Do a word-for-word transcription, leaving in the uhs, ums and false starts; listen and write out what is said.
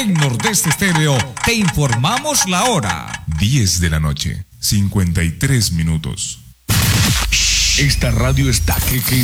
En Nordeste Estéreo te informamos la hora. diez de la noche, cincuenta y tres minutos. Esta radio está que, que